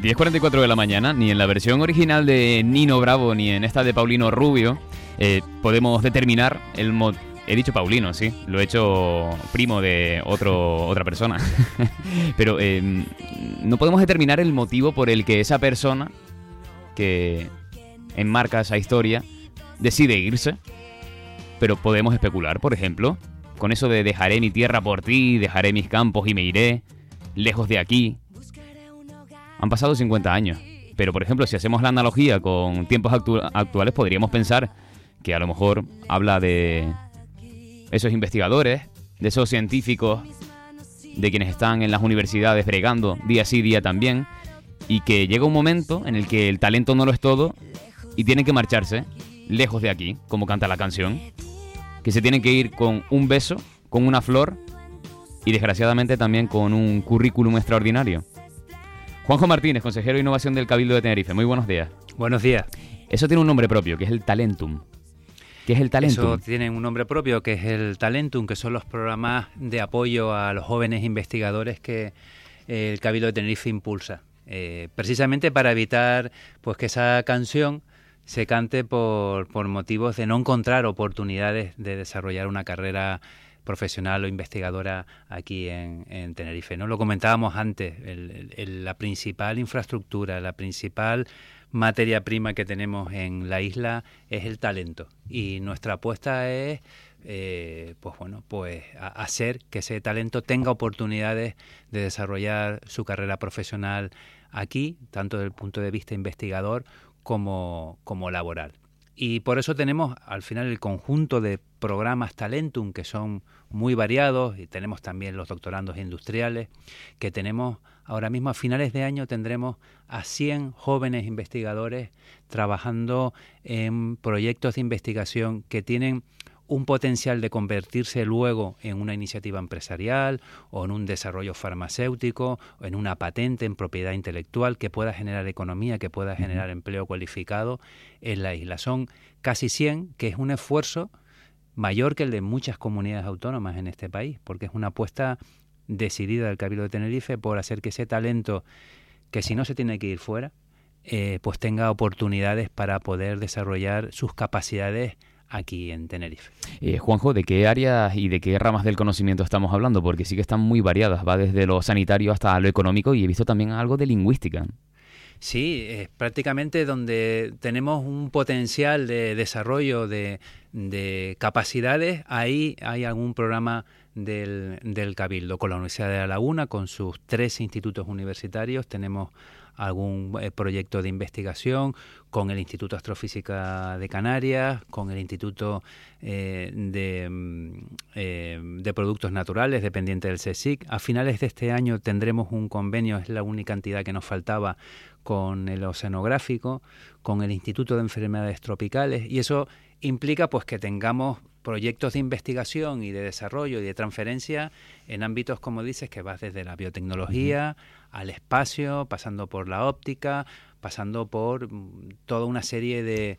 10:44 de la mañana, ni en la versión original de Nino Bravo ni en esta de Paulino Rubio podemos determinar el he dicho Paulino, sí, lo he hecho primo de otra persona. Pero no podemos determinar el motivo por el que esa persona que enmarca esa historia decide irse. Pero podemos especular, por ejemplo, con eso de dejaré mi tierra por ti, dejaré mis campos y me iré, lejos de aquí. Han pasado 50 años, pero por ejemplo, si hacemos la analogía con tiempos actuales, podríamos pensar que a lo mejor habla de esos investigadores, de esos científicos, de quienes están en las universidades bregando día sí, día también, y que llega un momento en el que el talento no lo es todo y tienen que marcharse lejos de aquí, como canta la canción, que se tienen que ir con un beso, con una flor y desgraciadamente también con un currículum extraordinario. Juanjo Martínez, consejero de innovación del Cabildo de Tenerife. Muy buenos días. Buenos días. Eso tiene un nombre propio, que es el Talentum. ¿Qué es el Talentum? Eso tiene un nombre propio, que es el Talentum, que son los programas de apoyo a los jóvenes investigadores que el Cabildo de Tenerife impulsa. Precisamente para evitar pues que esa canción se cante por motivos de no encontrar oportunidades de desarrollar una carrera profesional o investigadora aquí en Tenerife, ¿no? Lo comentábamos antes, la principal infraestructura, la principal materia prima que tenemos en la isla es el talento, y nuestra apuesta es hacer que ese talento tenga oportunidades de desarrollar su carrera profesional aquí, tanto desde el punto de vista investigador como laboral. Y por eso tenemos al final el conjunto de programas Talentum, que son muy variados, y tenemos también los doctorandos industriales, que tenemos ahora mismo a finales de año tendremos a 100 jóvenes investigadores trabajando en proyectos de investigación que tienen un potencial de convertirse luego en una iniciativa empresarial o en un desarrollo farmacéutico o en una patente en propiedad intelectual que pueda generar economía, que pueda generar empleo cualificado en la isla. Son casi 100, que es un esfuerzo mayor que el de muchas comunidades autónomas en este país, porque es una apuesta decidida del Cabildo de Tenerife por hacer que ese talento, que si no se tiene que ir fuera, pues tenga oportunidades para poder desarrollar sus capacidades aquí en Tenerife. Juanjo, ¿de qué áreas y de qué ramas del conocimiento estamos hablando? Porque sí que están muy variadas, va desde lo sanitario hasta lo económico, y he visto también algo de lingüística. Sí, es prácticamente donde tenemos un potencial de desarrollo de capacidades. Ahí hay algún programa del Cabildo. Con la Universidad de La Laguna, con sus 3 institutos universitarios, tenemos algún proyecto de investigación, con el Instituto de Astrofísica de Canarias, con el Instituto de Productos Naturales, dependiente del CSIC. A finales de este año tendremos un convenio, es la única entidad que nos faltaba, con el Oceanográfico, con el Instituto de Enfermedades Tropicales, y eso implica pues que tengamos proyectos de investigación y de desarrollo y de transferencia en ámbitos, como dices, que va desde la biotecnología al espacio, pasando por la óptica, pasando por toda una serie de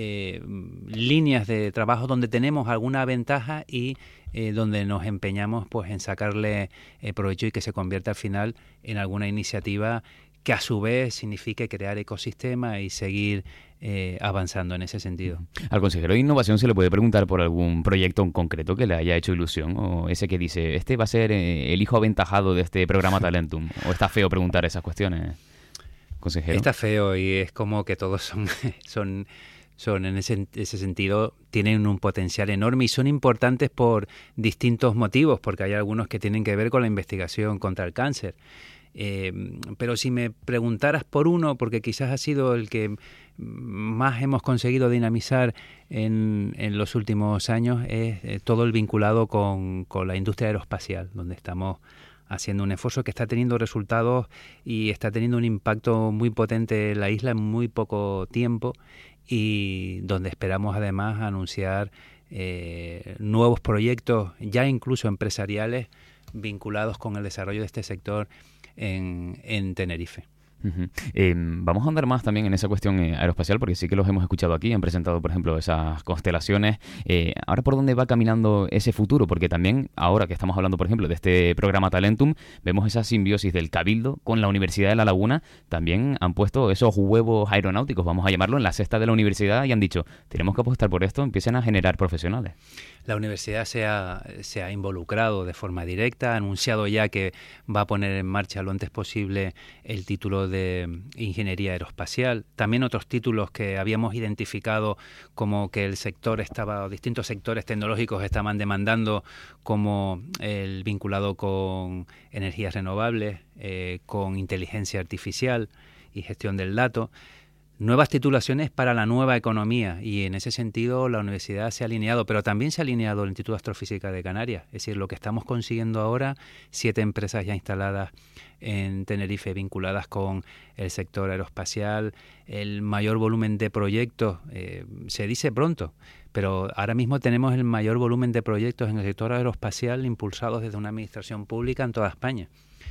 líneas de trabajo donde tenemos alguna ventaja y donde nos empeñamos pues en sacarle provecho y que se convierta al final en alguna iniciativa que a su vez signifique crear ecosistemas y seguir avanzando en ese sentido. Al consejero de innovación se le puede preguntar por algún proyecto en concreto que le haya hecho ilusión, o ese que dice, este va a ser el hijo aventajado de este programa Talentum, o está feo preguntar esas cuestiones, consejero. Está feo, y es como que todos son en ese sentido, tienen un potencial enorme y son importantes por distintos motivos, porque hay algunos que tienen que ver con la investigación contra el cáncer. Pero si me preguntaras por uno, porque quizás ha sido el que más hemos conseguido dinamizar en los últimos años, es todo el vinculado con la industria aeroespacial, donde estamos haciendo un esfuerzo que está teniendo resultados y está teniendo un impacto muy potente en la isla en muy poco tiempo, y donde esperamos además anunciar nuevos proyectos, ya incluso empresariales, vinculados con el desarrollo de este sector en Tenerife. Ujú. Vamos a andar más también en esa cuestión aeroespacial, porque sí que los hemos escuchado aquí, han presentado, por ejemplo, esas constelaciones. Ahora, ¿por dónde va caminando ese futuro? Porque también, ahora que estamos hablando, por ejemplo, de este programa Talentum, vemos esa simbiosis del Cabildo con la Universidad de La Laguna. También han puesto esos huevos aeronáuticos, vamos a llamarlo, en la cesta de la universidad y han dicho, tenemos que apostar por esto, empiecen a generar profesionales. La universidad se ha involucrado de forma directa, ha anunciado ya que va a poner en marcha lo antes posible el título de Ingeniería Aeroespacial. También otros títulos que habíamos identificado como que el sector distintos sectores tecnológicos estaban demandando, como el vinculado con energías renovables, con inteligencia artificial y gestión del dato. Nuevas titulaciones para la nueva economía, y en ese sentido la universidad se ha alineado, pero también se ha alineado el Instituto de Astrofísica de Canarias. Es decir, lo que estamos consiguiendo ahora, 7 empresas ya instaladas en Tenerife vinculadas con el sector aeroespacial, el mayor volumen de proyectos, se dice pronto, pero ahora mismo tenemos el mayor volumen de proyectos en el sector aeroespacial impulsados desde una administración pública en toda España.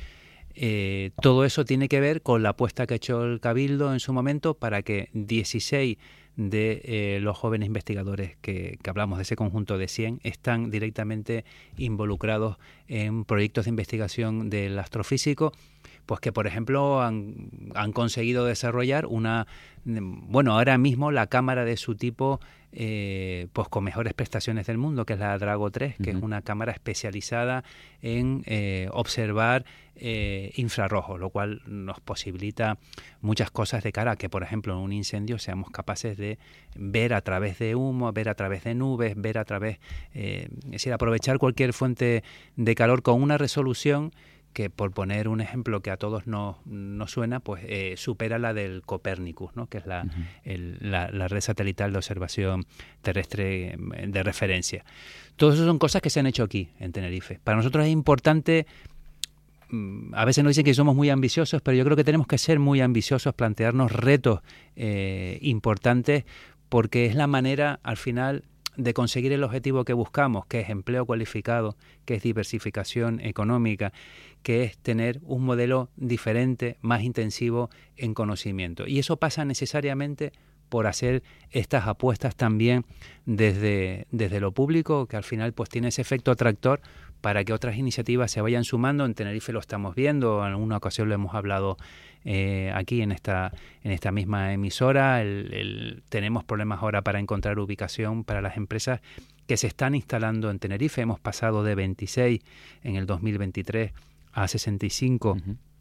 Todo eso tiene que ver con la apuesta que ha hecho el Cabildo en su momento para que 16 de los jóvenes investigadores que hablamos de ese conjunto de 100 están directamente involucrados en proyectos de investigación del astrofísico, pues que por ejemplo han conseguido desarrollar ahora mismo la cámara de su tipo pues con mejores prestaciones del mundo, que es la Drago 3, que es una cámara especializada en observar infrarrojos, lo cual nos posibilita muchas cosas de cara a que, por ejemplo, en un incendio seamos capaces de ver a través de humo, ver a través de nubes, ver a través, es decir, aprovechar cualquier fuente de calor con una resolución que, por poner un ejemplo que a todos nos suena, pues supera la del Copérnicus, ¿no? Que es la red satelital de observación terrestre de referencia. Todo eso son cosas que se han hecho aquí, en Tenerife. Para nosotros es importante, a veces nos dicen que somos muy ambiciosos, pero yo creo que tenemos que ser muy ambiciosos, plantearnos retos importantes, porque es la manera, al final, de conseguir el objetivo que buscamos, que es empleo cualificado, que es diversificación económica, que es tener un modelo diferente, más intensivo en conocimiento. Y eso pasa necesariamente por hacer estas apuestas también desde lo público, que al final pues tiene ese efecto atractor para que otras iniciativas se vayan sumando. En Tenerife lo estamos viendo, en alguna ocasión lo hemos hablado aquí en esta misma emisora. Tenemos problemas ahora para encontrar ubicación para las empresas que se están instalando en Tenerife. Hemos pasado de 26 en el 2023 a 65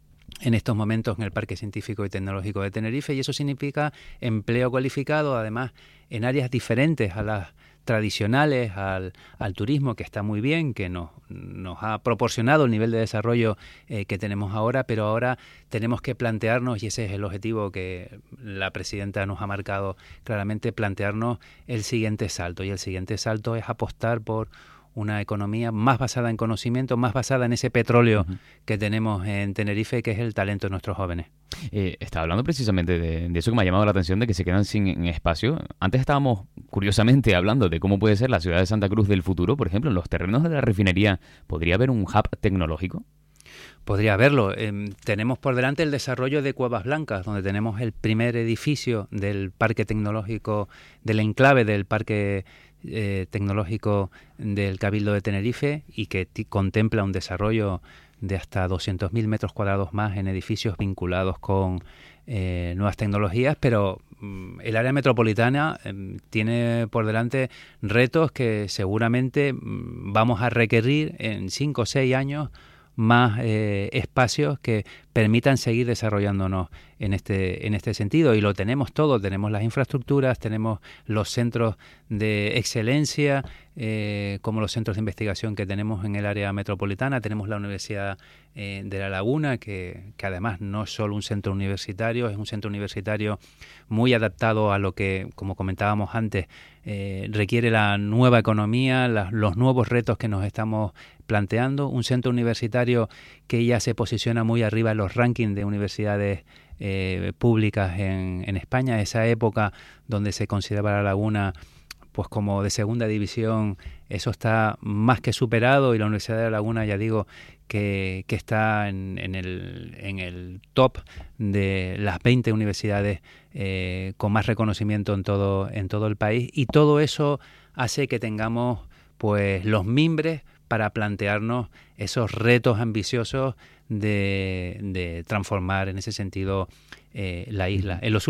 en estos momentos en el Parque Científico y Tecnológico de Tenerife, y eso significa empleo cualificado, además en áreas diferentes a las tradicionales, al turismo, que está muy bien, que nos ha proporcionado el nivel de desarrollo que tenemos ahora, pero ahora tenemos que plantearnos, y ese es el objetivo que la presidenta nos ha marcado claramente, plantearnos el siguiente salto, y el siguiente salto es apostar por una economía más basada en conocimiento, más basada en ese petróleo que tenemos en Tenerife, que es el talento de nuestros jóvenes. Estaba hablando precisamente de eso que me ha llamado la atención, de que se quedan sin espacio. Antes estábamos, curiosamente, hablando de cómo puede ser la ciudad de Santa Cruz del futuro. Por ejemplo, en los terrenos de la refinería, ¿podría haber un hub tecnológico? Podría haberlo. Tenemos por delante el desarrollo de Cuevas Blancas, donde tenemos el primer edificio del parque tecnológico, del enclave del parque tecnológico del Cabildo de Tenerife, y que contempla un desarrollo de hasta 200.000 metros cuadrados más en edificios vinculados con nuevas tecnologías, pero el área metropolitana tiene por delante retos que seguramente vamos a requerir en 5 o 6 años, más espacios que permitan seguir desarrollándonos en este sentido, y lo tenemos todo. Tenemos las infraestructuras, tenemos los centros de excelencia, como los centros de investigación que tenemos en el área metropolitana. Tenemos la Universidad de La Laguna, que además no es solo un centro universitario, es un centro universitario muy adaptado a lo que, como comentábamos antes, requiere la nueva economía, los nuevos retos que nos estamos planteando. Un centro universitario que ya se posiciona muy arriba en los rankings de universidades públicas en España. Esa época donde se consideraba La Laguna pues como de segunda división, eso está más que superado, y la Universidad de La Laguna, ya digo, que está en el top de las 20 universidades con más reconocimiento en todo el país, y todo eso hace que tengamos pues los mimbres para plantearnos esos retos ambiciosos de transformar en ese sentido la isla. En los